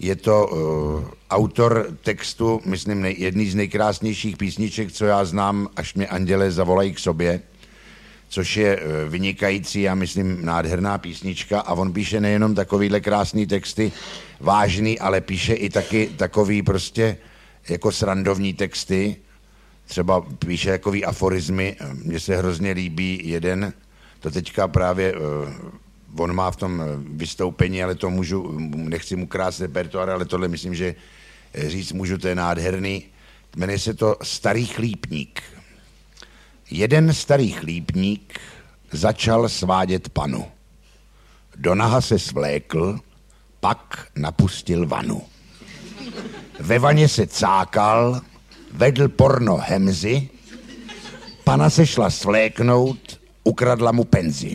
Je to autor textu, myslím, jedný z nejkrásnějších písniček, co já znám, Až mě anděle zavolají k sobě, což je vynikající, já myslím, nádherná písnička a on píše nejenom takovýhle krásný texty, vážný, ale píše i taky takový prostě jako srandovní texty, třeba píše takový aforizmy, mně se hrozně líbí jeden, to teďka právě on má v tom vystoupení, ale to nechci mu krást repertoár, ale tohle myslím, že říct můžu, to je nádherný. Jmenuje se to Starý chlípník. Jeden starý chlípník začal svádět panu. Do naha se svlékl, pak napustil vanu. Ve vaně se cákal, vedl porno hemzy, pana se šla svléknout, ukradla mu penzi.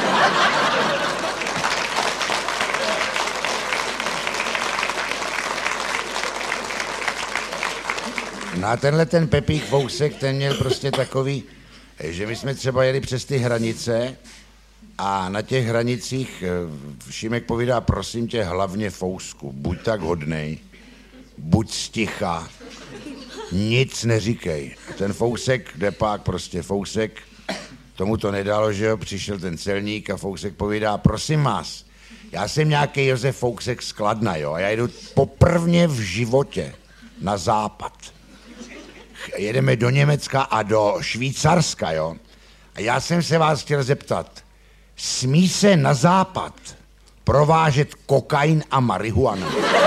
No a tenhle ten Pepík Fousek, ten měl prostě takový, že my jsme třeba jeli přes ty hranice a na těch hranicích Šimek povídá, prosím tě, hlavně Fousku, buď tak hodnej, buď sticha, nic neříkej. Ten Fousek, depák prostě Fousek, tomu to nedalo, že jo, přišel ten celník a Fousek povídá, prosím vás, já jsem nějaký Josef Fousek z Kladna, jo, a já jdu poprvně v životě na západ. Jedeme do Německa a do Švýcarska, jo. A já jsem se vás chtěl zeptat, smí se na západ provážet kokain a marihuana?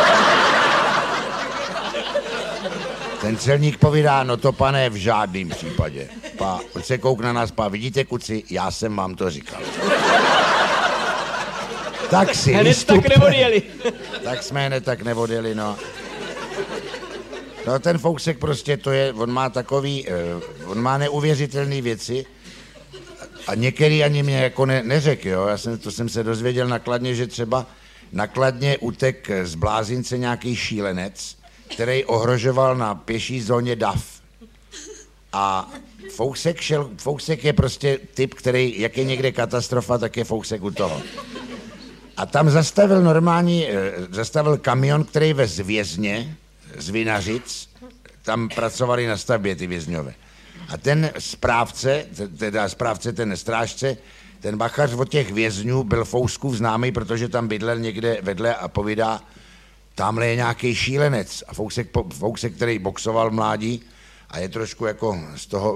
Ten celník povídá, no to pane, v žádném případě. Pojď se kouk na nás, vidíte kuci, já jsem vám to říkal. Tak si tak neodjeli. Tak jsme hned tak neodjeli, no. No ten Fousek prostě to je, on má takový, on má neuvěřitelné věci a některý ani mě jako neřekl, jo, to jsem se dozvěděl na Kladně, že třeba na Kladně utek z Blázince nějaký šílenec, který ohrožoval na pěší zóně DAF. A Fousek je prostě typ, který, jak je někde katastrofa, tak je Fousek u toho. A tam zastavil kamion, který vez vězně, z Vinařic, tam pracovali na stavbě ty vězňové. A ten ten strážce, ten bachař od těch vězňů byl Fouskův známý, protože tam bydlel někde vedle a povídá, tamhle je nějaký šílenec. A Fousek, který boxoval v mládí a je trošku jako z toho,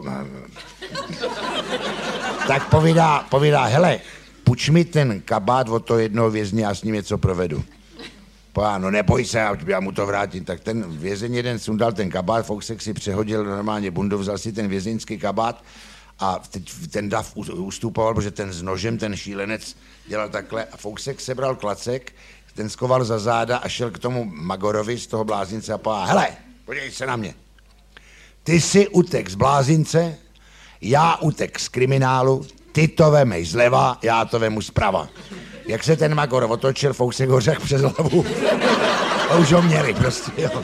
tak povídá, hele, půjč mi ten kabát od toho jednoho vězně, já s ním něco provedu. No neboj se, já mu to vrátím. Tak ten vězeň jeden sundal ten kabát, Fousek si přehodil normálně bundu, vzal si ten vězeňský kabát a teď ten dav ustupoval, protože ten s nožem, ten šílenec dělal takhle a Fousek sebral klacek, ten skoval za záda a šel k tomu Magorovi z toho Blázince a povedal, hele, podívej se na mě. Ty jsi utek z Blázince, já utek z kriminálu, ty to vemej zleva, já to vemu zprava. Jak se ten Magor otočil, Fousek ho řekl přes hlavu. A už ho měli prostě, jo.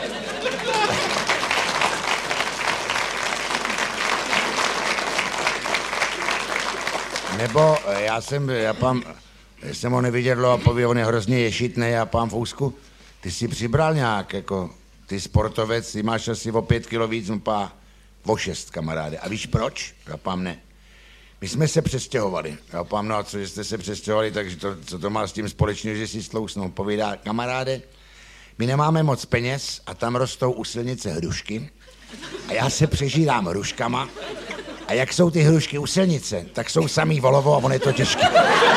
Nebo já jsem ho neviděl a pověděl, on je hrozně ješitnej a pán Fousku, ty jsi přibral nějak, jako, ty sportovec, ty máš asi o 5 kilo víc, o 6, kamaráde. A víš proč? Já pám ne. My jsme se přestěhovali. Já pám, no a co, že jste se přestěhovali, takže co to má s tím společného, že si stlousnou? Povídá, kamaráde, my nemáme moc peněz a tam rostou u silnice hrušky a já se přežírám hruškama a jak jsou ty hrušky u silnice, tak jsou samý volovo a on je to těžké.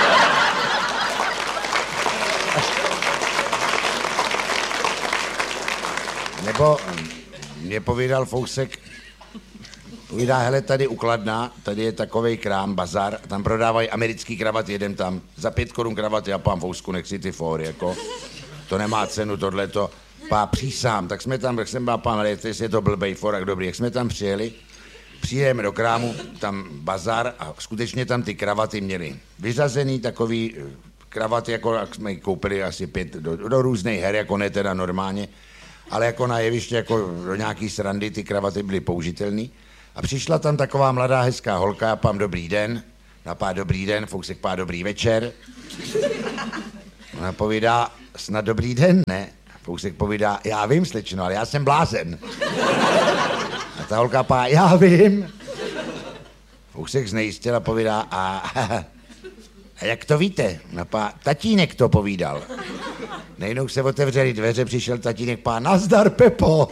Nebo mě povídal Fousek, povídá, hele, tady u Kladna, tady je takovej krám, bazar, tam prodávají americký kravaty, jedem tam, za 5 korun kravaty, já pán Fousku, nechci ty fóry, jako, to nemá cenu, tohleto, přísám, tak jsme tam, jak jsem byl pán, jestli je to blbej forak, dobrý, jak jsme tam přijedeme do krámu, tam bazar a skutečně tam ty kravaty měli vyřazený takový kravaty, jako jak jsme koupili asi 5 do různých her, jako ne teda normálně, ale jako na jeviště, jako do nějaký srandy, ty kravaty byly použitelný. A přišla tam taková mladá hezká holka, já pám dobrý den, napá dobrý den, Fousek pá dobrý večer. Ona povídá, snad dobrý den, ne? Fousek povídá, já vím, slečno, ale já jsem blázen. A ta holka pá, já vím. Fousek znejistil a povídá, a jak to víte? Napá, tatínek to povídal. Nejednou se otevřely dveře, přišel tatínek, pá, nazdar, Pepo.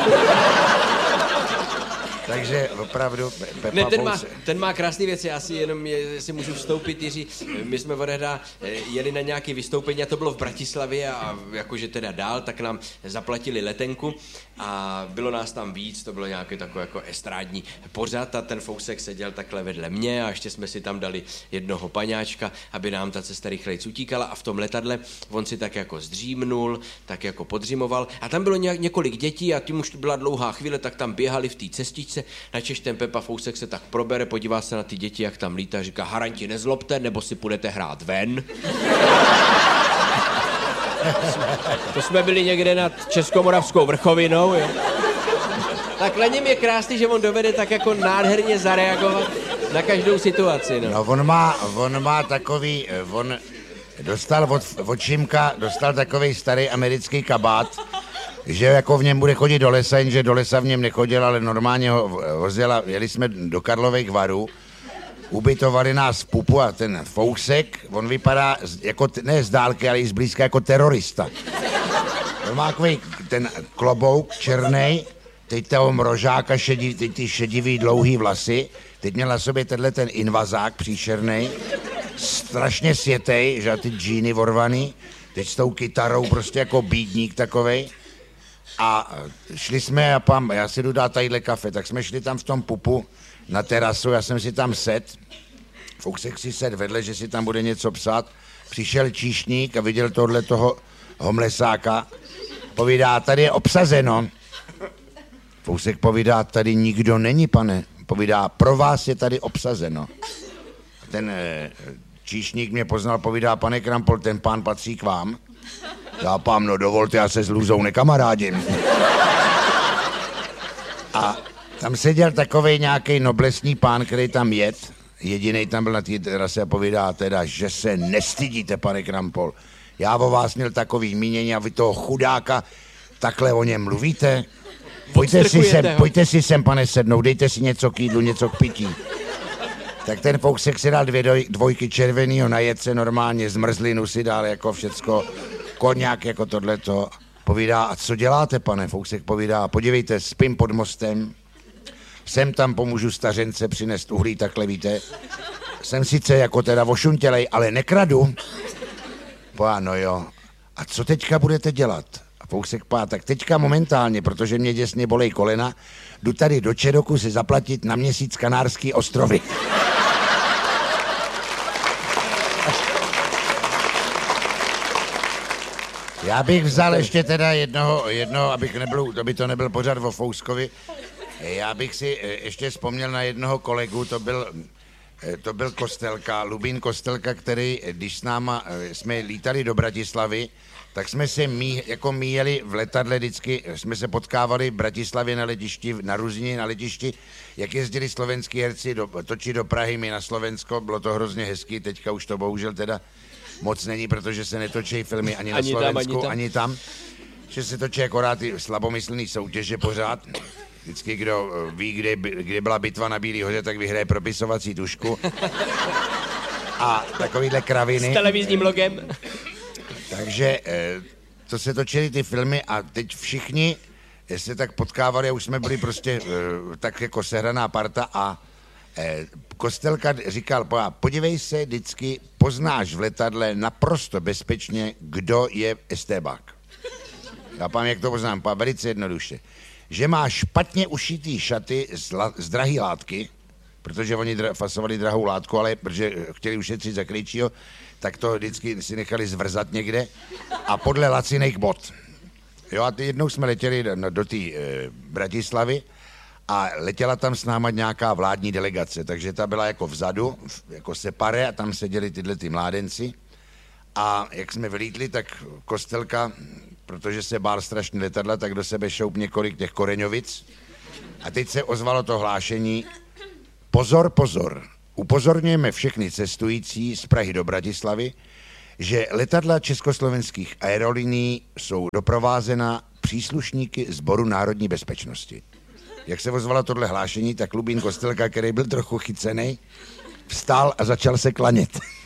Takže opravdu Pepa ten má krásné věci, já si jenom si můžu vstoupit, Jiří. My jsme odehda jeli na nějaké vystoupení a to bylo v Bratislavě a jakože teda dál, tak nám zaplatili letenku a bylo nás tam víc, to bylo nějaké takové jako estrádní pořad a ten Fousek seděl takhle vedle mě a ještě jsme si tam dali jednoho paňáčka, aby nám ta cesta rychlejc utíkala a v tom letadle on si tak jako zdřímnul, tak jako podřimoval a tam bylo několik dětí a tím už byla dlouhá chvíle, tak tam běhali v té cestičce, načež ten Pepa Fousek se tak probere, podívá se na ty děti, jak tam lítá, říká, haranti, nezlobte, nebo si půjdete hrát ven. To jsme byli někde nad Českomoravskou vrchovinou, jo. Tak na něm je krásný, že on dovede tak jako nádherně zareagovat na každou situaci, no. No on má takový, on dostal od Šimka, dostal takový starý americký kabát, že jako v něm bude chodit do lesa, jenže do lesa v něm nechodil, ale normálně ho vozila, jeli jsme do Karlových Varů, ubytovali nás v pupu a ten Fousek, on vypadá jako, ne z dálky, ale i zblízka jako terorista. On má takový ten klobouk černej, teď toho mrožáka, teď ty šedivý dlouhý vlasy, teď měl na sobě ten invazák příšernej, strašně světej, že ty džíny vorvaný, teď s tou kytarou prostě jako bídník takovej. A šli jsme a já si jdu dát tadyhle kafe, tak jsme šli tam v tom pupu na terasu, já jsem si tam set, Fousek si set vedle, že si tam bude něco psát, přišel číšník a viděl tohle toho homlesáka, povídá, tady je obsazeno. Fousek povídá, tady nikdo není, pane, povídá, pro vás je tady obsazeno. Ten číšník mě poznal, povídá, pane Krampol, ten pán patří k vám. Já pám, no dovolte, já se s Lůzou nekamarádím. A tam seděl takovej nějaký noblesní pán, který tam jet, jedinej tam byl na té terase a povídá teda, že se nestydíte, pane Krampol. Já o vás měl takový mínění a vy toho chudáka takhle o něm mluvíte. Pojďte si sem, pane, sednout, dejte si něco k jídlu, něco k pití. Tak ten Fousek si dal dvojky červenýho, najet se normálně, zmrzlinu si dal jako všecko, koňák jako tohleto. Povídá, a co děláte, pane? Fousek povídá, podívejte, spím pod mostem, sem tam pomůžu stařence přinést uhlí, takhle víte. Jsem sice jako teda ošuntělej, ale nekradu. No jo, a co teďka budete dělat? A Fousek tak teďka momentálně, protože mě děsně bolej kolena, jdu tady do Čedoku si zaplatit na měsíc Kanárský ostrovy. Já bych vzal ještě teda jednoho, aby to nebyl pořád o Fouskovi. Já bych si ještě vzpomněl na jednoho kolegu, to byl Kostelka, Lubín Kostelka, který, když s náma jsme lítali do Bratislavy, tak jsme se míjeli v letadle vždycky, jsme se potkávali v Bratislavě na letišti, na Ruzině na letišti, jak jezdili slovenský herci točit do Prahy, my na Slovensko, bylo to hrozně hezký, teďka už to bohužel teda moc není, protože se netočí filmy ani na Slovensku, ani tam. Že se točí akorát ty slabomyslný soutěže pořád. Vždycky, kdo ví, kde byla bitva na Bílý hoře, tak vyhraje propisovací tušku. A takovýhle kraviny. S televizním logem. Takže to se točily ty filmy a teď všichni se tak potkávali a už jsme byli prostě tak jako sehraná parta a Kostelka říkal, podívej se, vždycky poznáš v letadle naprosto bezpečně, kdo je estébák. Já pám, jak to poznám, velice jednoduše. Že má špatně ušitý šaty z drahý látky, protože oni fasovali drahou látku, ale protože chtěli ušetřit za Krejčího, tak to vždycky si nechali zvrzat někde a podle laciných bot. Jo, a jednou jsme letěli do té Bratislavy a letěla tam s náma nějaká vládní delegace, takže ta byla jako vzadu, jako separé a tam seděli tyhle ty mládenci a jak jsme vylítli, tak Kostelka, protože se bál strašně letadla, tak do sebe šoup několik těch koreňovic a teď se ozvalo to hlášení: pozor, pozor, upozorňujeme všechny cestující z Prahy do Bratislavy, že letadla československých aerolinií jsou doprovázena příslušníky Sboru národní bezpečnosti. Jak se ozvalo tohle hlášení, tak Lubín Kostelka, který byl trochu chycený, vstál a začal se klanět.